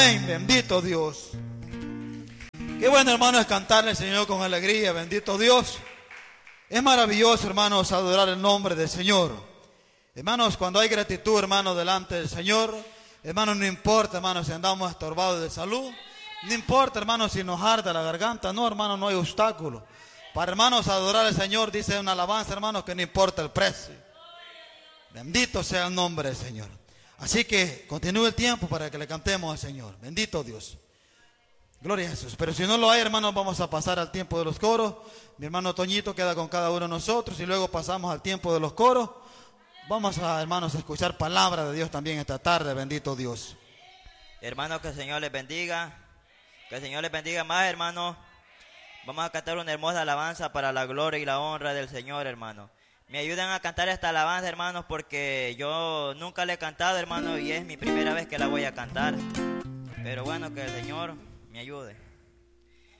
Amén, bendito Dios. Qué bueno, hermano, es cantarle al Señor con alegría, bendito Dios. Es maravilloso, hermanos, adorar el nombre del Señor. Hermanos, cuando hay gratitud, hermanos, delante del Señor, hermanos, no importa, hermanos, si andamos estorbados de salud, no importa, hermanos, si nos arde la garganta, no, hermanos, no hay obstáculo. Para, hermanos, adorar al Señor, dice una alabanza, hermanos, que no importa el precio. Bendito sea el nombre del Señor. Así que continúe el tiempo para que le cantemos al Señor. Bendito Dios. Gloria a Jesús. Pero si no lo hay, hermanos, vamos a pasar al tiempo de los coros. Mi hermano Toñito queda con cada uno de nosotros y luego pasamos al tiempo de los coros. Vamos a, hermanos, a escuchar palabra de Dios también esta tarde. Bendito Dios. Hermanos, que el Señor les bendiga. Que el Señor les bendiga más, hermanos. Vamos a cantar una hermosa alabanza para la gloria y la honra del Señor, hermanos. Me ayudan a cantar esta alabanza, hermanos, porque yo nunca la he cantado, hermanos, y es mi primera vez que la voy a cantar. Pero bueno, que el Señor me ayude.